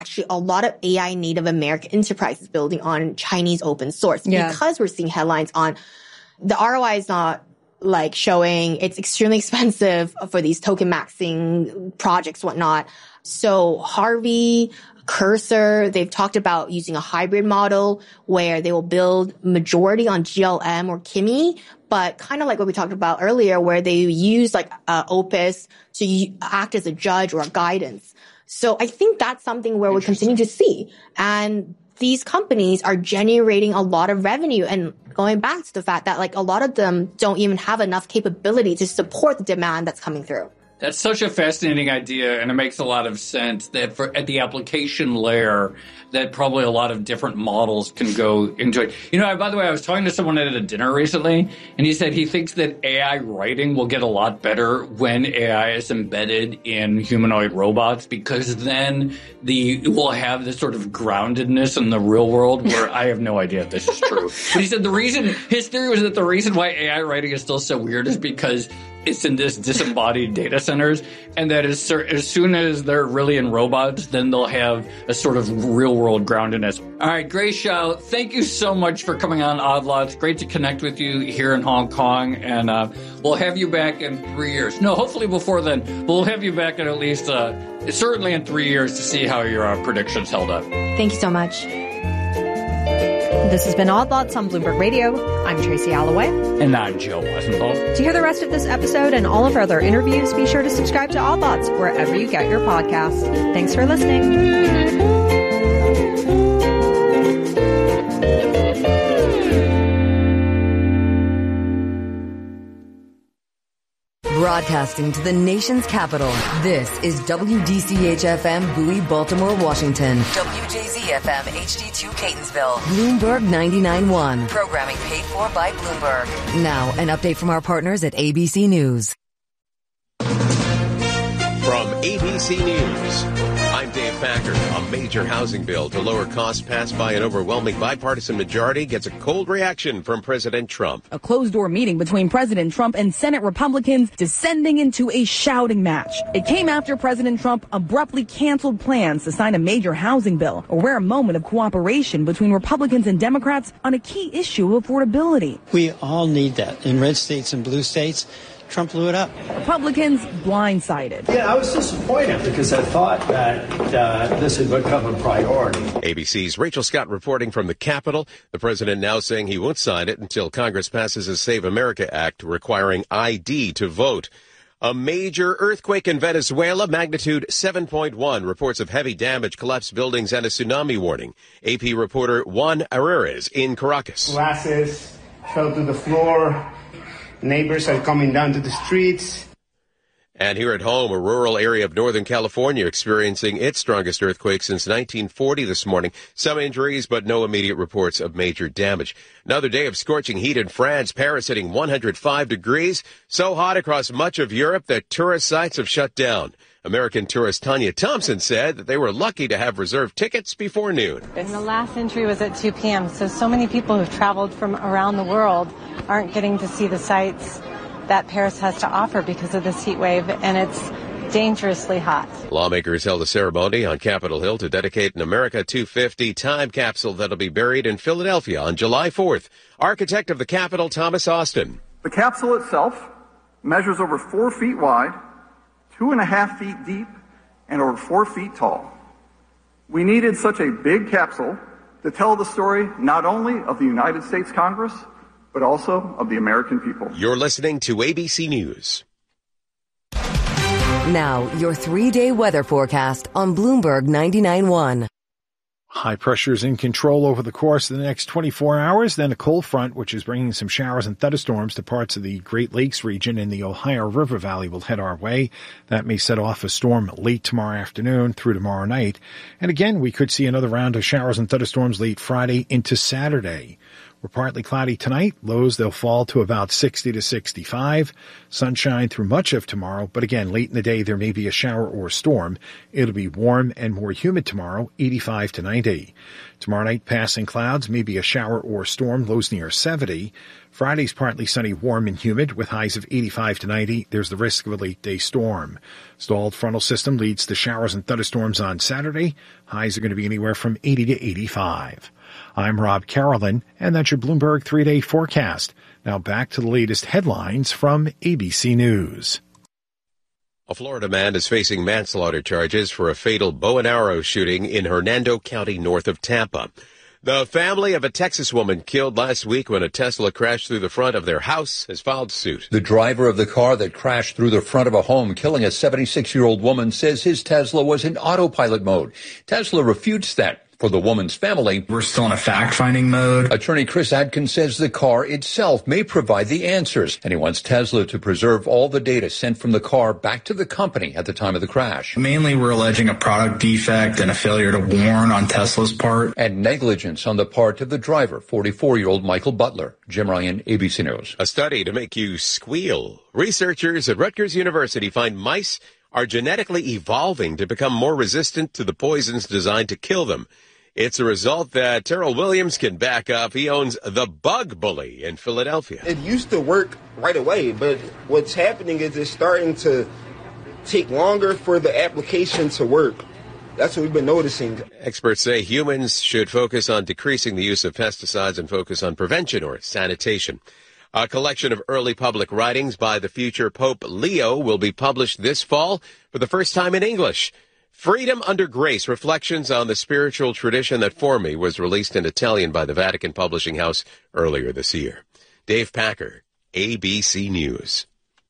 actually a lot of AI native American enterprises building on Chinese open source because we're seeing headlines on the ROI is not like showing it's extremely expensive for these token maxing projects, whatnot. So Harvey, Cursor, they've talked about using a hybrid model where they will build majority on GLM or Kimi, but kind of like what we talked about earlier, where they use like Opus to act as a judge or a guidance. So I think that's something where we continue to see. And these companies are generating a lot of revenue, and going back to the fact that like a lot of them don't even have enough capability to support the demand that's coming through. That's such a fascinating idea, and it makes a lot of sense that at the application layer, that probably a lot of different models can go into it. You know, by the way, I was talking to someone at a dinner recently, and he said he thinks that AI writing will get a lot better when AI is embedded in humanoid robots, because then we'll have this sort of groundedness in the real world where I have no idea if this is true. But he said his theory was that the reason why AI writing is still so weird is because it's in this disembodied data centers, and that as soon as they're really in robots, then they'll have a sort of real-world groundedness. All right, Grace Zhao, thank you so much for coming on Odd Lots. Great to connect with you here in Hong Kong, and we'll have you back in 3 years. No, hopefully before then, but we'll have you back in at least, certainly in 3 years to see how your predictions held up. Thank you so much. This has been Odd Lots on Bloomberg Radio. I'm Tracy Alloway. And I'm Joe Weisenthal. To hear the rest of this episode and all of our other interviews, be sure to subscribe to Odd Lots wherever you get your podcasts. Thanks for listening. Broadcasting to the nation's capital, this is WDCH-FM Bowie, Baltimore, Washington. WJZ-FM HD2 Catonsville. Bloomberg 99.1. Programming paid for by Bloomberg. Now, an update from our partners at ABC News. From ABC News, I'm Dave Packer. A major housing bill to lower costs passed by an overwhelming bipartisan majority gets a cold reaction from President Trump. A closed-door meeting between President Trump and Senate Republicans descending into a shouting match. It came after President Trump abruptly canceled plans to sign a major housing bill, a rare moment of cooperation between Republicans and Democrats on a key issue of affordability. We all need that. In red states and blue states, Trump blew it up. Republicans blindsided. Yeah, I was disappointed because I thought that this had become a priority. ABC's Rachel Scott reporting from the Capitol. The president now saying he won't sign it until Congress passes a Save America Act requiring ID to vote. A major earthquake in Venezuela, magnitude 7.1, reports of heavy damage, collapsed buildings, and a tsunami warning. AP reporter Juan Herrera in Caracas. Glasses fell to the floor. Neighbors are coming down to the streets. And here at home, a rural area of Northern California experiencing its strongest earthquake since 1940 this morning. Some injuries, but no immediate reports of major damage. Another day of scorching heat in France, Paris hitting 105 degrees. So hot across much of Europe that tourist sites have shut down. American tourist Tanya Thompson said that they were lucky to have reserved tickets before noon. And the last entry was at 2 p.m., so many people who've traveled from around the world aren't getting to see the sights that Paris has to offer because of this heat wave, and it's dangerously hot. Lawmakers held a ceremony on Capitol Hill to dedicate an America 250 time capsule that'll be buried in Philadelphia on July 4th. Architect of the Capitol, Thomas Austin. The capsule itself measures over 4 feet wide, 2.5 feet deep, and over 4 feet tall. We needed such a big capsule to tell the story not only of the United States Congress, but also of the American people. You're listening to ABC News. Now, your 3-day weather forecast on Bloomberg 99.1. High pressure is in control over the course of the next 24 hours. Then a cold front, which is bringing some showers and thunderstorms to parts of the Great Lakes region and the Ohio River Valley, will head our way. That may set off a storm late tomorrow afternoon through tomorrow night. And again, we could see another round of showers and thunderstorms late Friday into Saturday. We're partly cloudy tonight. Lows, they'll fall to about 60 to 65. Sunshine through much of tomorrow. But again, late in the day, there may be a shower or a storm. It'll be warm and more humid tomorrow, 85 to 90. Tomorrow night, passing clouds, maybe a shower or storm, lows near 70. Friday's partly sunny, warm and humid with highs of 85 to 90. There's the risk of a late-day storm. Stalled frontal system leads to showers and thunderstorms on Saturday. Highs are going to be anywhere from 80 to 85. I'm Rob Carolyn, and that's your Bloomberg 3-day forecast. Now back to the latest headlines from ABC News. A Florida man is facing manslaughter charges for a fatal bow and arrow shooting in Hernando County north of Tampa. The family of a Texas woman killed last week when a Tesla crashed through the front of their house has filed suit. The driver of the car that crashed through the front of a home, killing a 76-year-old woman, says his Tesla was in autopilot mode. Tesla refutes that. For the woman's family, we're still in a fact-finding mode. Attorney Chris Adkins says the car itself may provide the answers, and he wants Tesla to preserve all the data sent from the car back to the company at the time of the crash. Mainly, we're alleging a product defect and a failure to warn on Tesla's part. And negligence on the part of the driver, 44-year-old Michael Butler. Jim Ryan, ABC News. A study to make you squeal. Researchers at Rutgers University find mice are genetically evolving to become more resistant to the poisons designed to kill them. It's a result that Terrell Williams can back up. He owns The Bug Bully in Philadelphia. It used to work right away, but what's happening is it's starting to take longer for the application to work. That's what we've been noticing. Experts say humans should focus on decreasing the use of pesticides and focus on prevention or sanitation. A collection of early public writings by the future Pope Leo will be published this fall for the first time in English. Freedom Under Grace, Reflections on the Spiritual Tradition That Formed Me, was released in Italian by the Vatican Publishing House earlier this year. Dave Packer, ABC News.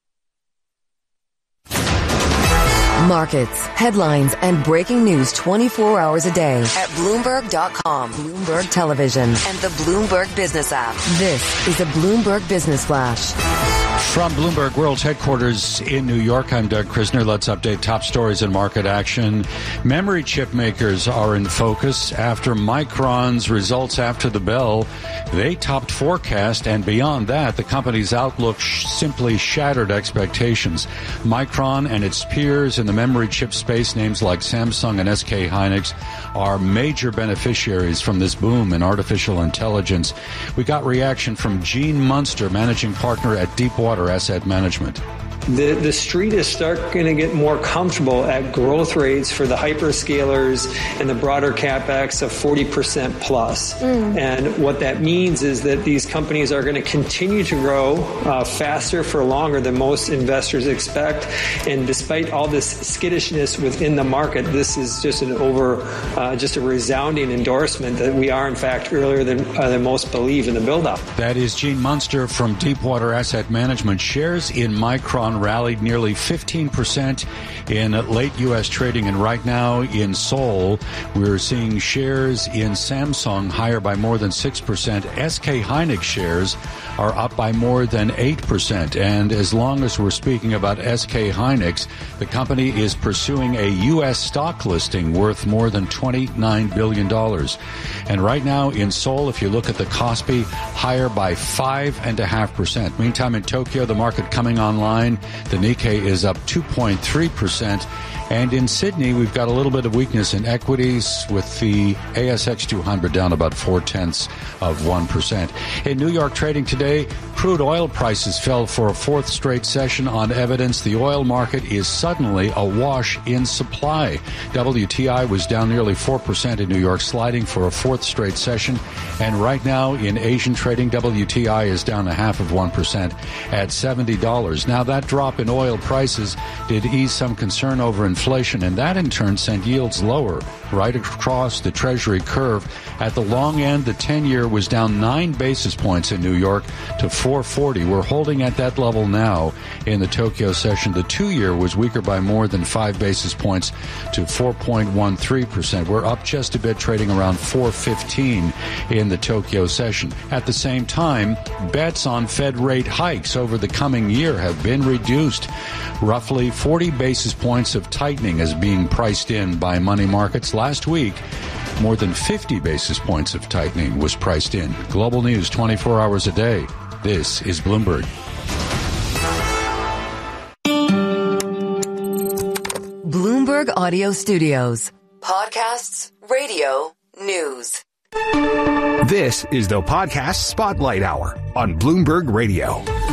Markets, headlines, and breaking news 24 hours a day at Bloomberg.com, Bloomberg Television, and the Bloomberg Business app. This is a Bloomberg Business Flash. From Bloomberg World's headquarters in New York, I'm Doug Krisner. Let's update top stories and market action. Memory chip makers are in focus after Micron's results after the bell. They topped forecast, and beyond that, the company's outlook simply shattered expectations. Micron and its peers in the memory chip space, names like Samsung and SK Hynix, are major beneficiaries from this boom in artificial intelligence. We got reaction from Gene Munster, managing partner at Deepwater Asset Management. The street is starting to get more comfortable at growth rates for the hyperscalers and the broader CapEx of 40% plus. And what that means is that these companies are going to continue to grow faster for longer than most investors expect. And despite all this skittishness within the market, this is just just a resounding endorsement that we are, in fact, earlier than most believe in the build-up. That is Gene Munster from Deepwater Asset Management. Shares in Micron rallied nearly 15% in late U.S. trading, and right now in Seoul, we're seeing shares in Samsung higher by more than 6%. SK Hynix shares are up by more than 8%. And as long as we're speaking about SK Hynix, the company is pursuing a U.S. stock listing worth more than $29 billion. And right now in Seoul, if you look at the Kospi, higher by 5.5%. Meantime, in Tokyo, the market coming online, the Nikkei is up 2.3%. And in Sydney, we've got a little bit of weakness in equities with the ASX 200 down about 0.4%. In New York trading today, crude oil prices fell for a fourth straight session on evidence the oil market is suddenly awash in supply. WTI was down nearly 4% in New York, sliding for a fourth straight session. And right now in Asian trading, WTI is down 0.5% at $70. Now that drop in oil prices did ease some concern over inflation, and that in turn sent yields lower right across the Treasury curve. At the long end, the 10-year was down 9 basis points in New York to 4.40. We're holding at that level now in the Tokyo session. The 2-year was weaker by more than 5 basis points to 4.13%. We're up just a bit, trading around 4.15 in the Tokyo session. At the same time, bets on Fed rate hikes over the coming year have been reduced. Roughly 40 basis points of tightening is being priced in by money markets. Last week, more than 50 basis points of tightening was priced in. Global news 24 hours a day. This is Bloomberg. Bloomberg Audio Studios. Podcasts, radio, news. This is the Podcast Spotlight Hour on Bloomberg Radio.